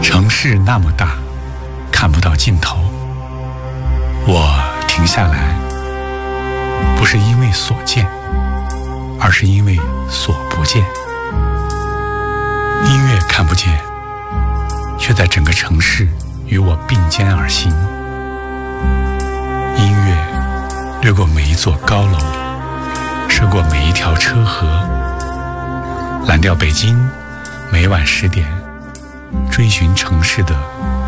城市那么大，看不到尽头。我停下来，不是因为所见，而是因为所不见。音乐看不见，却在整个城市与我并肩而行。音乐掠过每一座高楼，涉过每一条车河，蓝调北京，每晚10点，追寻城市的